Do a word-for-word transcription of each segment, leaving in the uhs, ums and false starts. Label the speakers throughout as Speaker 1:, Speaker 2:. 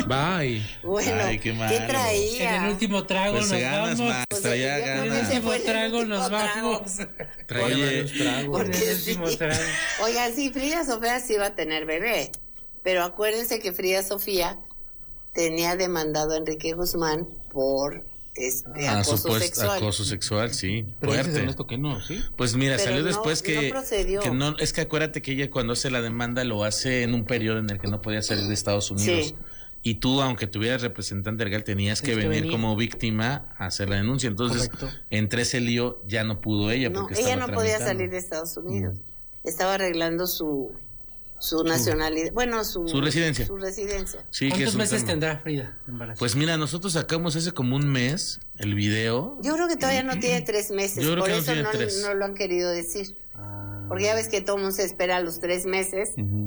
Speaker 1: Bye.
Speaker 2: Bueno,
Speaker 3: Ay, qué,
Speaker 2: ¿qué traía?
Speaker 4: En el último trago
Speaker 3: pues
Speaker 4: nos
Speaker 3: ganas,
Speaker 4: vamos.
Speaker 3: Max,
Speaker 2: Pues,
Speaker 3: traía
Speaker 2: yo creo
Speaker 4: En
Speaker 2: que
Speaker 4: el
Speaker 3: ganas.
Speaker 2: se
Speaker 4: último
Speaker 2: fue el
Speaker 4: trago
Speaker 2: último
Speaker 4: nos
Speaker 2: trago.
Speaker 4: vamos.
Speaker 1: Traía
Speaker 3: Oye,
Speaker 1: varios tragos.
Speaker 2: Porque
Speaker 4: En el último
Speaker 2: sí.
Speaker 4: trago.
Speaker 2: Oigan, sí, Frida Sofía sí iba a tener bebé, pero acuérdense que Frida Sofía tenía demandado a Enrique Guzmán por este
Speaker 3: Ah,
Speaker 2: acoso
Speaker 3: supuesto
Speaker 2: sexual.
Speaker 3: acoso sexual, sí,
Speaker 1: Pero dices
Speaker 3: fuerte.
Speaker 1: en esto que no, ¿sí?
Speaker 3: Pues mira,
Speaker 2: Pero
Speaker 3: salió
Speaker 2: no-
Speaker 3: después
Speaker 2: no
Speaker 3: que,
Speaker 2: procedió.
Speaker 3: que no, es que acuérdate que ella cuando hace la demanda lo hace en un periodo en el que no podía salir de Estados Unidos.
Speaker 2: Sí.
Speaker 3: Y tú, aunque tuvieras representante legal, tenías que
Speaker 4: Tienes que
Speaker 3: venir
Speaker 4: venir.
Speaker 3: como víctima a hacer la denuncia. Entonces,
Speaker 4: Correcto.
Speaker 3: entre ese lío ya no pudo ella
Speaker 2: No,
Speaker 3: porque
Speaker 2: ella
Speaker 3: estaba
Speaker 2: no podía
Speaker 3: tramitando.
Speaker 2: salir de Estados Unidos. Estaba arreglando su su nacionalidad, bueno, su
Speaker 3: Su residencia.
Speaker 2: Su residencia.
Speaker 3: Sí, que es
Speaker 4: ¿Cuántos
Speaker 3: un
Speaker 4: meses
Speaker 3: tema.
Speaker 4: tendrá Frida de embarazo?
Speaker 3: Pues mira, nosotros sacamos hace como un mes el video.
Speaker 2: Yo creo que todavía no tiene tres meses,
Speaker 3: Yo creo
Speaker 2: por
Speaker 3: que no
Speaker 2: eso
Speaker 3: tiene
Speaker 2: no,
Speaker 3: tres.
Speaker 2: no lo han querido decir.
Speaker 4: Ah.
Speaker 2: Porque ya ves que todo el mundo se espera a los tres meses
Speaker 1: Ujú.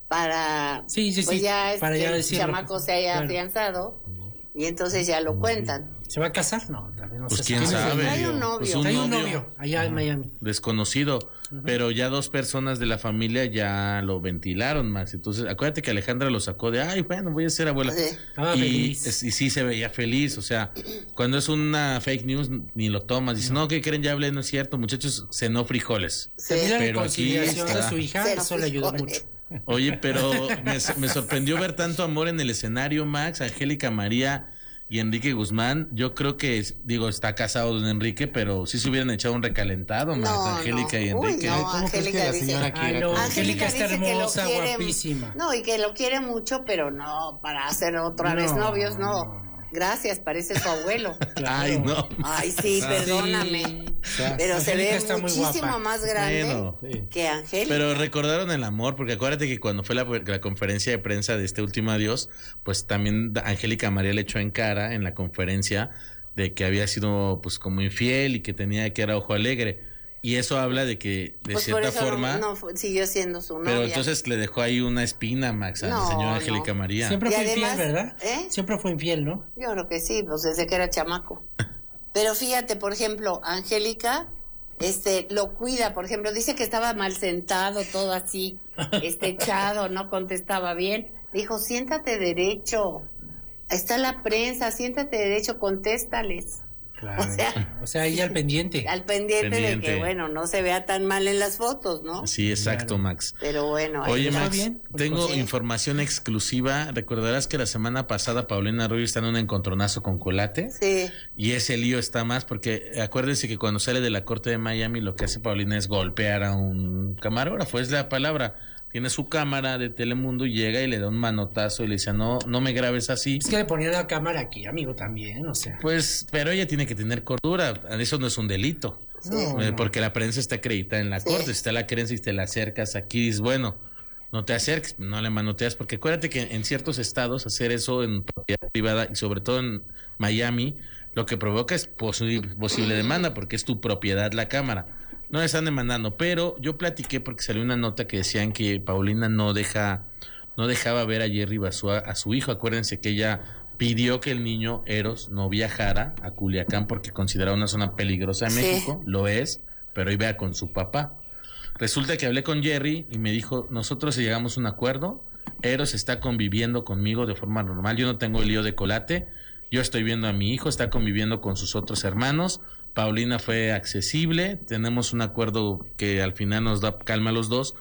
Speaker 2: para
Speaker 4: Sí, sí,
Speaker 2: pues
Speaker 4: sí,
Speaker 2: ya este,
Speaker 4: para ya
Speaker 2: el
Speaker 4: decirlo.
Speaker 2: chamaco se haya
Speaker 4: Claro.
Speaker 2: afianzado y entonces ya lo cuentan.
Speaker 4: ¿Se va a casar? No, también no
Speaker 3: Pues
Speaker 4: se
Speaker 3: quién
Speaker 4: sabe.
Speaker 3: sabe.
Speaker 2: Trae un novio.
Speaker 3: Pues
Speaker 4: Hay un novio allá en Miami.
Speaker 3: Desconocido, pero ya dos personas de la familia ya lo ventilaron, Max. Entonces, acuérdate que Alejandra lo sacó de, ay, bueno, voy a ser abuela.
Speaker 2: Sí.
Speaker 4: Estaba
Speaker 3: y,
Speaker 4: feliz.
Speaker 3: es- y sí se veía feliz, o sea, cuando es una fake news ni lo tomas, dice, no, ¿qué creen? Ya hablé, no es cierto, muchachos, cenó frijoles.
Speaker 2: Sí.
Speaker 4: También la
Speaker 3: Pero aquí
Speaker 4: reconciliación de
Speaker 3: está.
Speaker 4: su hija,
Speaker 2: Cero
Speaker 4: eso le ayudó
Speaker 2: frijoles.
Speaker 4: mucho.
Speaker 3: Oye, pero me, me sorprendió ver tanto amor en el escenario, Max, Angélica María y Enrique Guzmán. Yo creo que, digo, está casado don Enrique, pero sí se hubieran echado un recalentado, Max,
Speaker 2: No,
Speaker 3: Angélica
Speaker 2: no.
Speaker 3: y
Speaker 2: Uy,
Speaker 3: Enrique.
Speaker 2: no,
Speaker 1: ¿Cómo crees que
Speaker 2: Angélica
Speaker 1: la
Speaker 2: dice-
Speaker 1: señora
Speaker 4: Ay,
Speaker 1: quiera
Speaker 4: no,
Speaker 1: con-
Speaker 4: Angélica está
Speaker 2: dice que lo
Speaker 4: hermosa,
Speaker 2: quiere-
Speaker 4: guapísima.
Speaker 2: No, y que lo quiere mucho, pero no, para hacer otra
Speaker 4: No,
Speaker 2: vez novios, no.
Speaker 4: no.
Speaker 2: Gracias, parece su abuelo.
Speaker 3: Ay, no.
Speaker 2: Ay, sí,
Speaker 3: Ah,
Speaker 2: perdóname. Pero se
Speaker 4: Angélica
Speaker 2: ve
Speaker 4: está muy
Speaker 2: muchísimo
Speaker 4: guapa.
Speaker 2: más grande
Speaker 3: Bueno,
Speaker 1: sí.
Speaker 2: que Angélica.
Speaker 3: Pero recordaron el amor, porque acuérdate que cuando fue la, la conferencia de prensa de este último adiós, pues también Angélica María le echó en cara en la conferencia de que había sido pues como infiel y que tenía que era ojo alegre. Y eso habla de que de
Speaker 2: Pues por
Speaker 3: cierta
Speaker 2: eso no-
Speaker 3: forma,
Speaker 2: no, fu- siguió siendo su novia.
Speaker 3: pero entonces le dejó ahí una espina, Max, a la
Speaker 2: No,
Speaker 3: señora
Speaker 2: no.
Speaker 3: Angélica María.
Speaker 4: Siempre
Speaker 2: Y
Speaker 4: fue
Speaker 2: además,
Speaker 4: infiel, ¿verdad?
Speaker 2: ¿eh?
Speaker 4: Siempre fue infiel, ¿no?
Speaker 2: Yo creo que sí, pues desde que era chamaco. Pero fíjate, por ejemplo, Angélica, este, lo cuida, por ejemplo, dice que estaba mal sentado, todo así, este, echado, no contestaba bien. Dijo, siéntate derecho, está la prensa, siéntate derecho, contéstales.
Speaker 4: Claro.
Speaker 2: O sea,
Speaker 4: O sea, ahí al pendiente.
Speaker 2: al pendiente,
Speaker 3: Pendiente.
Speaker 2: de que, bueno, no se vea tan mal en las fotos, ¿no?
Speaker 3: Sí, exacto,
Speaker 4: Claro.
Speaker 3: Max.
Speaker 2: Pero bueno, ahí
Speaker 3: Oye,
Speaker 2: está.
Speaker 3: Max,
Speaker 4: bien, pues,
Speaker 3: tengo
Speaker 2: sí.
Speaker 3: información exclusiva. Recordarás que la semana pasada Paulina Rubio está en un encontronazo con Colate.
Speaker 2: Sí,
Speaker 3: Y ese lío está más porque acuérdense que cuando sale de la corte de Miami lo que hace Paulina es golpear a un camarógrafo, es la palabra. Tiene su cámara de Telemundo y llega y le da un manotazo y le dice, no, no me grabes así.
Speaker 4: Es que le ponía la cámara aquí, amigo, también, o sea.
Speaker 3: Pues, pero ella tiene que tener cordura, eso no es un delito.
Speaker 4: No,
Speaker 3: Eh,
Speaker 4: no.
Speaker 3: Porque la prensa está acreditada en la
Speaker 2: Sí.
Speaker 3: corte, si está la creencia y te la acercas aquí, dices, bueno, no te acerques, no le manoteas, porque acuérdate que en ciertos estados hacer eso en propiedad privada y sobre todo en Miami, lo que provoca es posi- posible demanda porque es tu propiedad la cámara. No le están demandando, pero yo platiqué porque salió una nota que decían que Paulina no deja, no dejaba ver a Jerry Basua a su hijo. Acuérdense que ella pidió que el niño Eros no viajara a Culiacán porque consideraba una zona peligrosa de
Speaker 2: Sí.
Speaker 3: México, lo es, pero iba con su papá. Resulta que hablé con Jerry y me dijo, nosotros llegamos a un acuerdo, Eros está conviviendo conmigo de forma normal, yo no tengo el lío de Colate, yo estoy viendo a mi hijo, está conviviendo con sus otros hermanos, Paulina fue accesible, tenemos un acuerdo que al final nos da calma a los dos,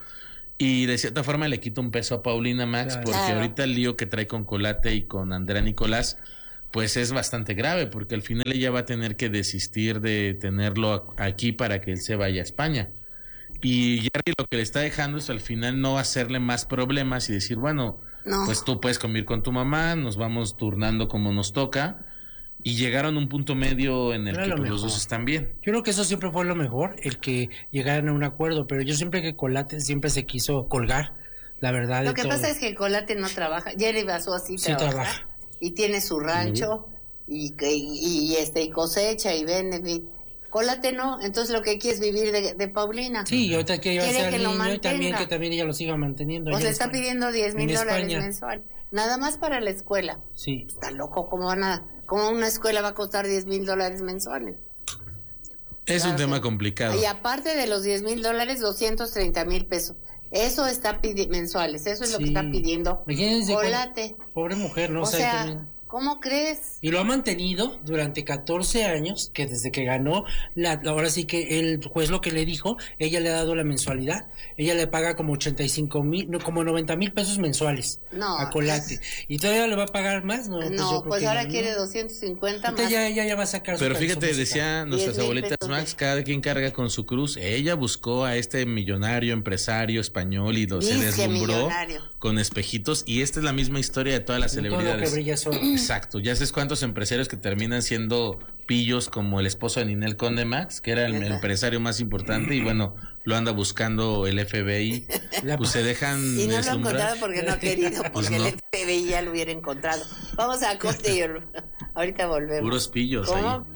Speaker 3: y de cierta forma le quito un peso a Paulina, Max,
Speaker 4: Claro.
Speaker 3: porque
Speaker 2: Claro.
Speaker 3: ahorita el lío que trae con Colate y con Andrea Nicolás, pues es bastante grave, porque al final ella va a tener que desistir de tenerlo a- aquí para que él se vaya a España. Y Jerry lo que le está dejando es al final no hacerle más problemas y decir, bueno,
Speaker 2: No.
Speaker 3: pues tú puedes convivir con tu mamá, nos vamos turnando como nos toca. Y llegaron a un punto medio en el
Speaker 4: Era
Speaker 3: que
Speaker 4: lo
Speaker 3: pues, los
Speaker 4: mejor.
Speaker 3: dos están bien.
Speaker 4: Yo creo que eso siempre fue lo mejor, el que llegaran a un acuerdo, pero yo siempre que Colate siempre se quiso colgar, la verdad.
Speaker 2: Lo
Speaker 4: de
Speaker 2: que
Speaker 4: todo.
Speaker 2: pasa es que el Colate no trabaja. Jerry Basó así
Speaker 4: Sí
Speaker 2: trabaja,
Speaker 4: trabaja.
Speaker 2: y tiene su rancho y, y, y, este y cosecha y vende. en fin. Colate no, entonces lo que quiere es vivir de, de Paulina.
Speaker 4: Sí, y ahorita quiere llevarse
Speaker 2: Quiere
Speaker 4: al
Speaker 2: que lo
Speaker 4: niño y también
Speaker 2: mantenga.
Speaker 4: que también ella lo siga manteniendo.
Speaker 2: Pues
Speaker 4: allá
Speaker 2: le
Speaker 4: en
Speaker 2: está
Speaker 4: España.
Speaker 2: pidiendo diez mil
Speaker 4: En
Speaker 2: dólares
Speaker 4: España.
Speaker 2: mensual, nada más para la escuela.
Speaker 4: Sí.
Speaker 2: Está loco, ¿cómo van a, cómo una escuela va a costar diez mil dólares mensuales?
Speaker 3: Es un
Speaker 2: Claro,
Speaker 3: tema
Speaker 2: sí.
Speaker 3: complicado.
Speaker 2: Y aparte de los diez mil dólares, doscientos treinta mil pesos. Eso está pidiendo, mensuales, eso es lo
Speaker 4: Sí.
Speaker 2: que está pidiendo
Speaker 4: Imagínense
Speaker 2: Colate.
Speaker 4: cuán- Pobre mujer, ¿no?
Speaker 2: O
Speaker 4: sea,
Speaker 2: sea,
Speaker 4: también-
Speaker 2: ¿cómo crees?
Speaker 4: Y lo ha mantenido durante catorce años, que desde que ganó, la, ahora sí que el juez lo que le dijo, ella le ha dado la mensualidad, ella le paga como ochenta y cinco mil, no, como noventa mil pesos mensuales
Speaker 2: No,
Speaker 4: a Colate.
Speaker 2: es-
Speaker 4: Y todavía le va a pagar más, ¿no? Pues yo
Speaker 2: No,
Speaker 4: creo
Speaker 2: pues
Speaker 4: que
Speaker 2: ahora
Speaker 4: no.
Speaker 2: quiere doscientos cincuenta
Speaker 4: Ahorita
Speaker 2: más.
Speaker 4: ya, ella ya va a sacar su
Speaker 3: Pero
Speaker 4: canción
Speaker 3: fíjate,
Speaker 4: musical.
Speaker 3: decía nuestras
Speaker 2: diez mil
Speaker 3: abuelitas,
Speaker 2: pesos
Speaker 3: Max,
Speaker 2: de-
Speaker 3: cada quien carga con su cruz. Ella buscó a este millonario empresario español y lo, se
Speaker 2: Disque
Speaker 3: deslumbró
Speaker 2: millonario.
Speaker 3: con espejitos. Y esta es la misma historia de todas las
Speaker 4: Todo lo que
Speaker 3: celebridades.
Speaker 4: brilla es oro.
Speaker 3: Exacto, ya sabes cuántos empresarios que terminan siendo pillos como el esposo de Ninel Conde, Max, que era el
Speaker 2: Ajá.
Speaker 3: empresario más importante y bueno, lo anda buscando el F B I,
Speaker 4: La-
Speaker 3: pues se dejan
Speaker 2: Y no lo ha
Speaker 3: deslumbrar.
Speaker 2: encontrado porque no ha querido, porque
Speaker 3: Pues no.
Speaker 2: el F B I ya lo hubiera encontrado. Vamos a corte y ahorita volvemos.
Speaker 3: Puros pillos
Speaker 2: ¿Cómo?
Speaker 3: ahí.